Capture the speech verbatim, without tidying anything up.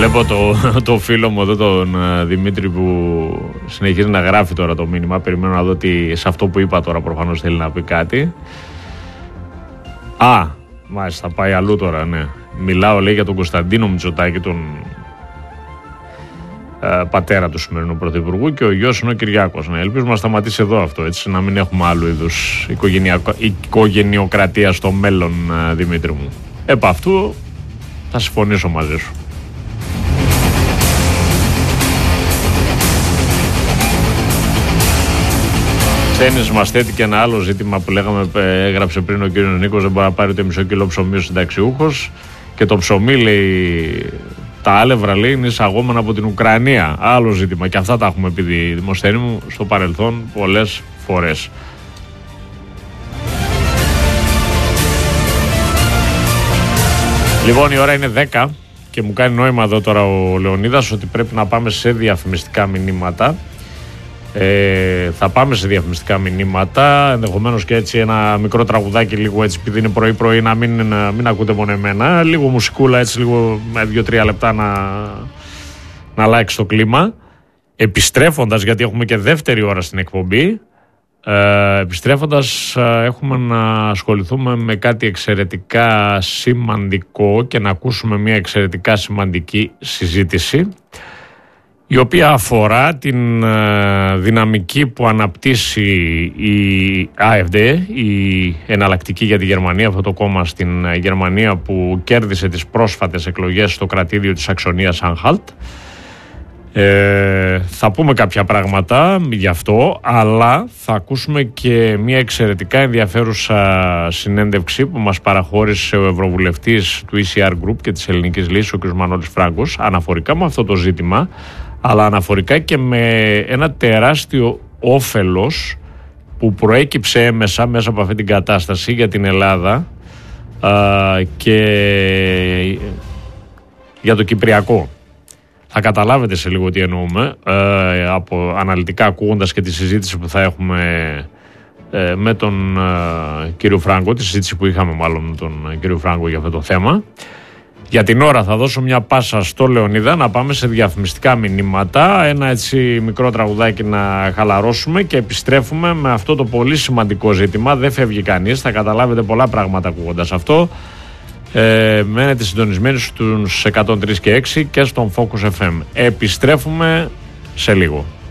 Βλέπω το, το φίλο μου εδώ, τον Δημήτρη, που συνεχίζει να γράφει τώρα το μήνυμα. Περιμένω να δω τι, σε αυτό που είπα τώρα προφανώς θέλει να πει κάτι. Α, μάλιστα, πάει αλλού τώρα, ναι. Μιλάω, λέει, για τον Κωνσταντίνο Μητσοτάκη, τον ε, πατέρα του σημερινού πρωθυπουργού, και ο γιος είναι ο Κυριάκος. Ναι, ελπίζουμε να σταματήσει εδώ αυτό, έτσι, να μην έχουμε άλλου είδους οικογενειοκρατία στο μέλλον, ε, Δημήτρη μου. Επ' αυτού θα συμφωνήσω μαζί σου. Ξένης μας θέτει και ένα άλλο ζήτημα που λέγαμε, έγραψε πριν ο κύριος Νίκος, δεν μπορεί να πάρει ούτε μισό κιλό ψωμί ο συνταξιούχος, και το ψωμί, λέει, τα άλευρα, λέει, είναι εισαγόμενα από την Ουκρανία. Άλλο ζήτημα, και αυτά τα έχουμε πει, Δημοσθένη μου, στο παρελθόν πολλές φορές. Λοιπόν, η ώρα είναι δέκα και μου κάνει νόημα εδώ τώρα ο Λεωνίδας ότι πρέπει να πάμε σε διαφημιστικά μηνύματα. Ε, θα πάμε σε διαφημιστικά μηνύματα, ενδεχομένως και έτσι ένα μικρό τραγουδάκι, λίγο έτσι, επειδή είναι πρωί πρωί, να μην, να μην ακούτε μόνο εμένα, λίγο μουσικούλα, έτσι, λίγο με δύο-τρία λεπτά να, να αλλάξει το κλίμα. Επιστρέφοντας, γιατί έχουμε και δεύτερη ώρα στην εκπομπή, ε, επιστρέφοντας ε, έχουμε να ασχοληθούμε με κάτι εξαιρετικά σημαντικό και να ακούσουμε μια εξαιρετικά σημαντική συζήτηση, η οποία αφορά την ε, δυναμική που αναπτύσσει η AfD, η εναλλακτική για τη Γερμανία, αυτό το κόμμα στην Γερμανία που κέρδισε τις πρόσφατες εκλογές στο κρατήδιο της Σαξονίας Ανχάλτ. Ε, θα πούμε κάποια πράγματα γι' αυτό, αλλά θα ακούσουμε και μια εξαιρετικά ενδιαφέρουσα συνέντευξη που μας παραχώρησε ο Ευρωβουλευτής του ι σι αρ Group και της Ελληνικής Λύσης, ο κ. Μανώλης Φράγκος, αναφορικά με αυτό το ζήτημα, αλλά αναφορικά και με ένα τεράστιο όφελος που προέκυψε έμεσα μέσα από αυτή την κατάσταση για την Ελλάδα α, και για το Κυπριακό. Θα καταλάβετε σε λίγο τι εννοούμε, ε, από, αναλυτικά ακούγοντας και τη συζήτηση που θα έχουμε ε, με τον ε, κύριο Φράγκο, τη συζήτηση που είχαμε μάλλον με τον ε, κύριο Φράγκο για αυτό το θέμα. Για την ώρα θα δώσω μια πάσα στο Λεωνίδα να πάμε σε διαφημιστικά μηνύματα, ένα έτσι μικρό τραγουδάκι να χαλαρώσουμε και επιστρέφουμε με αυτό το πολύ σημαντικό ζήτημα. Δεν φεύγει κανείς, θα καταλάβετε πολλά πράγματα ακούγοντας αυτό. Ε, μένετε συντονισμένοι στους εκατόν τρία και έξι και στον Focus εφ εμ. Επιστρέφουμε σε λίγο.